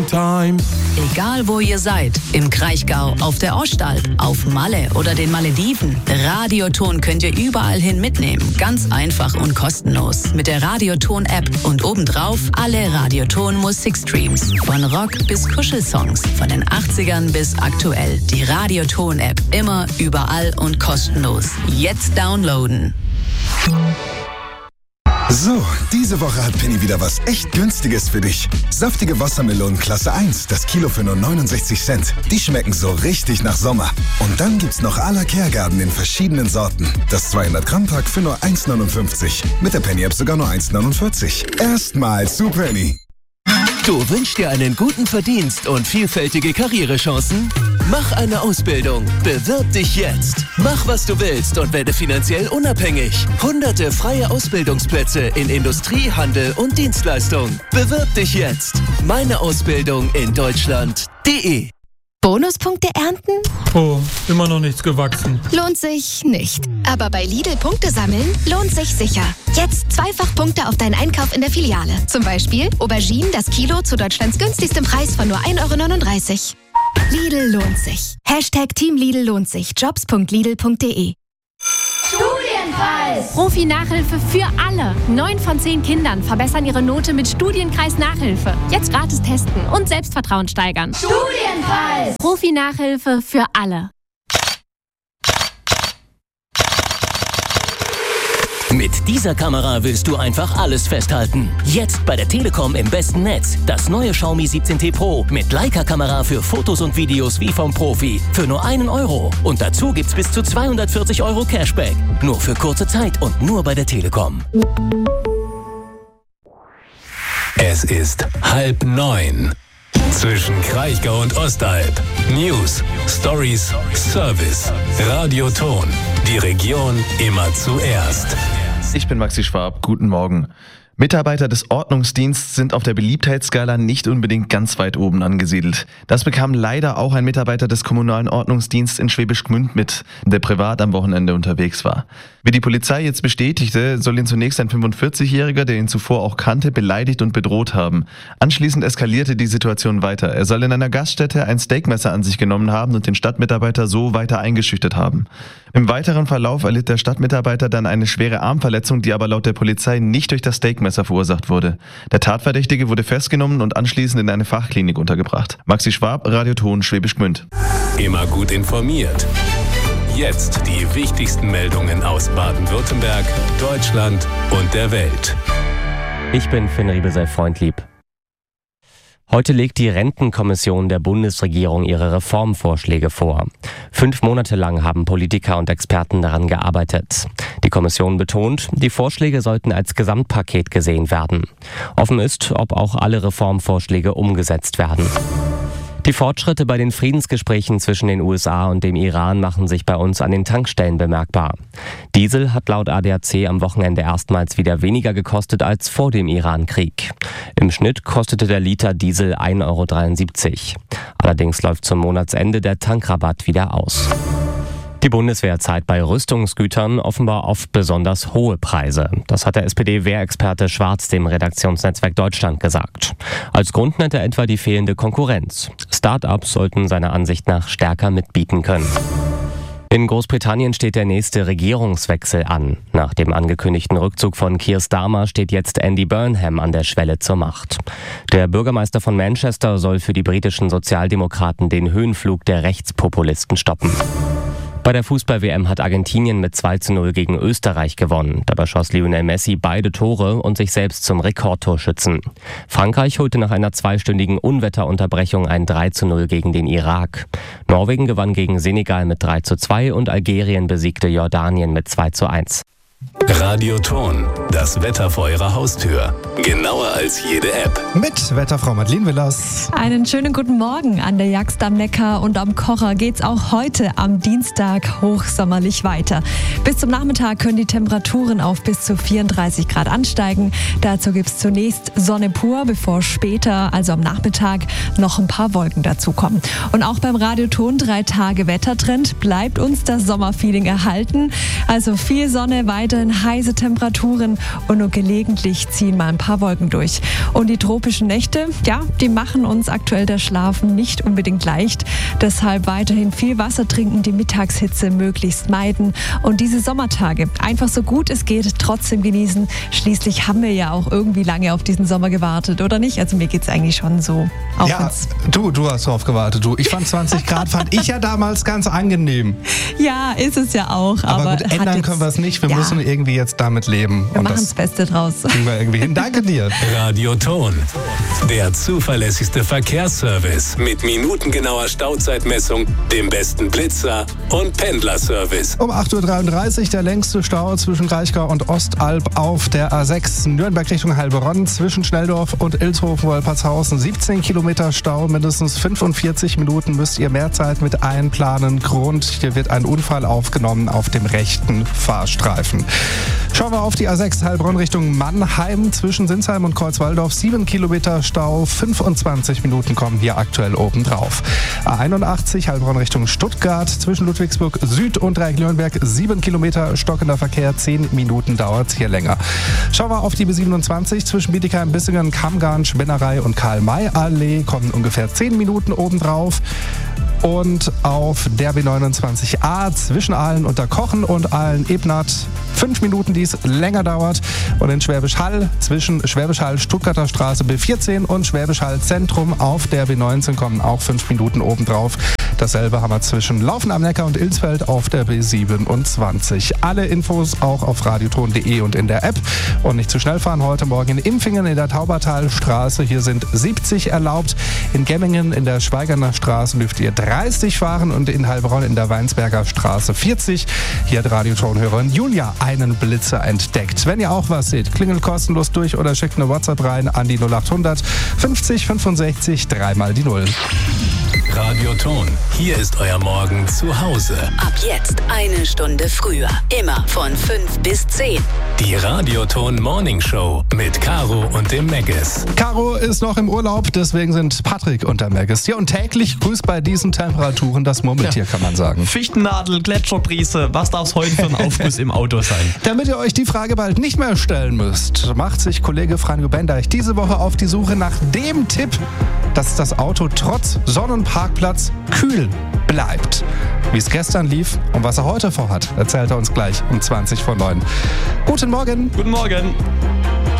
time. Egal wo ihr seid, im Kraichgau, auf der Ostalb, auf Malle oder den Malediven, Radioton könnt ihr überall hin mitnehmen. Ganz einfach und kostenlos. Mit der Radioton-App und obendrauf alle Radioton-Musikstreams. Von Rock bis Kuschelsongs, von den 80ern bis aktuell. Die Radioton-App immer, überall und kostenlos. Jetzt downloaden. So, diese Woche hat Penny wieder was echt Günstiges für dich. Saftige Wassermelonen Klasse 1, das Kilo für nur 69 Cent. Die schmecken so richtig nach Sommer. Und dann gibt's noch à la Kehrgarten in verschiedenen Sorten. Das 200-Gramm-Pack für nur 1,59. Mit der Penny-App sogar nur 1,49. Erstmal zu Penny. Du wünschst dir einen guten Verdienst und vielfältige Karrierechancen? Mach eine Ausbildung. Bewirb dich jetzt. Mach, was du willst und werde finanziell unabhängig. Hunderte freie Ausbildungsplätze in Industrie, Handel und Dienstleistung. Bewirb dich jetzt. Meine Ausbildung in Deutschland.de. Bonuspunkte ernten? Oh, immer noch nichts gewachsen. Lohnt sich nicht. Aber bei Lidl Punkte sammeln lohnt sich sicher. Jetzt 2-fach Punkte auf deinen Einkauf in der Filiale. Zum Beispiel Auberginen das Kilo zu Deutschlands günstigstem Preis von nur 1,39 €. Lidl lohnt sich. #Team Lidl lohnt sich. Jobs.lidl.de. Studienkreis! Profi-Nachhilfe für alle. 9 von 10 Kindern verbessern ihre Note mit Studienkreis-Nachhilfe. Jetzt gratis testen und Selbstvertrauen steigern. Studienkreis! Profi-Nachhilfe für alle. Mit dieser Kamera willst du einfach alles festhalten. Jetzt bei der Telekom im besten Netz. Das neue Xiaomi 17T Pro mit Leica-Kamera für Fotos und Videos wie vom Profi. Für nur 1 €. Und dazu gibt's bis zu 240 € Cashback. Nur für kurze Zeit und nur bei der Telekom. Es ist 8:30. Zwischen Kraichgau und Ostalb. News, Stories, Service. Radioton. Die Region immer zuerst. Ich bin Maxi Schwab. Guten Morgen. Mitarbeiter des Ordnungsdienstes sind auf der Beliebtheitsskala nicht unbedingt ganz weit oben angesiedelt. Das bekam leider auch ein Mitarbeiter des kommunalen Ordnungsdienstes in Schwäbisch Gmünd mit, der privat am Wochenende unterwegs war. Wie die Polizei jetzt bestätigte, soll ihn zunächst ein 45-Jähriger, der ihn zuvor auch kannte, beleidigt und bedroht haben. Anschließend eskalierte die Situation weiter. Er soll in einer Gaststätte ein Steakmesser an sich genommen haben und den Stadtmitarbeiter so weiter eingeschüchtert haben. Im weiteren Verlauf erlitt der Stadtmitarbeiter dann eine schwere Armverletzung, die aber laut der Polizei nicht durch das Steakmesser verursacht wurde. Der Tatverdächtige wurde festgenommen und anschließend in eine Fachklinik untergebracht. Maxi Schwab, Radioton, Schwäbisch Gmünd. Immer gut informiert. Jetzt die wichtigsten Meldungen aus Baden-Württemberg, Deutschland und der Welt. Ich bin Finn Riebesell-Freundlieb. Heute legt die Rentenkommission der Bundesregierung ihre Reformvorschläge vor. 5 Monate lang haben Politiker und Experten daran gearbeitet. Die Kommission betont, die Vorschläge sollten als Gesamtpaket gesehen werden. Offen ist, ob auch alle Reformvorschläge umgesetzt werden. Die Fortschritte bei den Friedensgesprächen zwischen den USA und dem Iran machen sich bei uns an den Tankstellen bemerkbar. Diesel hat laut ADAC am Wochenende erstmals wieder weniger gekostet als vor dem Iran-Krieg. Im Schnitt kostete der Liter Diesel 1,73 €. Allerdings läuft zum Monatsende der Tankrabatt wieder aus. Die Bundeswehr zahlt bei Rüstungsgütern offenbar oft besonders hohe Preise. Das hat der SPD-Wehrexperte Schwarz dem Redaktionsnetzwerk Deutschland gesagt. Als Grund nennt er etwa die fehlende Konkurrenz. Start-ups sollten seiner Ansicht nach stärker mitbieten können. In Großbritannien steht der nächste Regierungswechsel an. Nach dem angekündigten Rückzug von Keir Starmer steht jetzt Andy Burnham an der Schwelle zur Macht. Der Bürgermeister von Manchester soll für die britischen Sozialdemokraten den Höhenflug der Rechtspopulisten stoppen. Bei der Fußball-WM hat Argentinien mit 2:0 gegen Österreich gewonnen. Dabei schoss Lionel Messi beide Tore und sich selbst zum Rekordtorschützen. Frankreich holte nach einer 2-stündigen Unwetterunterbrechung ein 3:0 gegen den Irak. Norwegen gewann gegen Senegal mit 3:2 und Algerien besiegte Jordanien mit 2:1. Radioton, das Wetter vor Ihrer Haustür. Genauer als jede App. Mit Wetterfrau Madeleine Willers. Einen schönen guten Morgen. An der Jagst am Neckar und am Kocher geht's auch heute am Dienstag hochsommerlich weiter. Bis zum Nachmittag können die Temperaturen auf bis zu 34 Grad ansteigen. Dazu gibt's zunächst Sonne pur, bevor später, also am Nachmittag, noch ein paar Wolken dazukommen. Und auch beim Radioton 3 Tage Wettertrend bleibt uns das Sommerfeeling erhalten. Also viel Sonne, weiter weiterhin heiße Temperaturen und nur gelegentlich ziehen mal ein paar Wolken durch. Und die tropischen Nächte, ja, die machen uns aktuell das Schlafen nicht unbedingt leicht. Deshalb weiterhin viel Wasser trinken, die Mittagshitze möglichst meiden und diese Sommertage einfach so gut es geht trotzdem genießen. Schließlich haben wir ja auch irgendwie lange auf diesen Sommer gewartet, oder nicht? Also mir geht's eigentlich schon so. Auch ja, du hast drauf gewartet. Ich fand 20 Grad, fand ich ja damals ganz angenehm. Ja, ist es ja auch. Aber gut, ändern können wir es nicht. Wir müssen irgendwie jetzt damit leben. Wir machen das Beste draus. Kriegen wir irgendwie hin. Danke dir. Radio Ton, der zuverlässigste Verkehrsservice mit minutengenauer Stauzeitmessung, dem besten Blitzer und Pendlerservice. Um 8.33 Uhr der längste Stau zwischen Kraichgau und Ostalb auf der A6 Nürnberg Richtung Heilbronn zwischen Schnelldorf und Ilshofen-Wolpertshausen. 17 Kilometer Stau, mindestens 45 Minuten müsst ihr mehr Zeit mit einplanen. Grund, hier wird ein Unfall aufgenommen auf dem rechten Fahrstreifen. Schauen wir auf die A6 Heilbronn Richtung Mannheim zwischen Sinsheim und Kreuzwaldorf. 7 Kilometer Stau, 25 Minuten kommen hier aktuell obendrauf. A81 Heilbronn Richtung Stuttgart zwischen Ludwigsburg Süd und Dreieck-Nürnberg. 7 Kilometer stockender Verkehr, 10 Minuten dauert es hier länger. Schauen wir auf die B27 zwischen Bietigheim, Bissingen, Kammgarn, Spinnerei und Karl-May-Allee. Kommen ungefähr 10 Minuten obendrauf. Und auf der B29a zwischen Aalen unter Kochen und Aalen-Ebnath 5 Minuten, die es länger dauert. Und in Schwäbisch Hall zwischen Schwäbisch Hall Stuttgarter Straße B14 und Schwäbisch Hall Zentrum auf der B19 kommen auch 5 Minuten obendrauf. Dasselbe haben wir zwischen Laufen am Neckar und Ilsfeld auf der B27. Alle Infos auch auf radioton.de und in der App. Und nicht zu schnell fahren heute Morgen in Impfingen in der Taubertalstraße. Hier sind 70 erlaubt. In Gemmingen in der Schweigerner Straße dürft ihr 30 fahren und in Heilbronn in der Weinsberger Straße 40. Hier hat Radioton-Hörerin Julia einen Blitzer entdeckt. Wenn ihr auch was seht, klingelt kostenlos durch oder schickt eine WhatsApp rein an die 0800 50 65 3 mal die 0. Radioton, hier ist euer Morgen zu Hause. Ab jetzt eine Stunde früher. Immer von 5 bis 10. Die Radioton Morning Show mit Caro und dem Meggis. Caro ist noch im Urlaub, deswegen sind Patrick und der Meggis hier. Und täglich grüßt bei diesen Temperaturen das Murmeltier, kann man sagen. Fichtennadel, Gletscherbrise, was darf es heute für ein Aufguss im Auto sein? Damit ihr euch die Frage bald nicht mehr stellen müsst, macht sich Kollege Franjo Bendeich diese Woche auf die Suche nach dem Tipp, dass das Auto trotz Sonnenparkplatz kühl bleibt. Wie es gestern lief und was er heute vorhat, erzählt er uns gleich um 20 vor 9. Guten Morgen. Guten Morgen.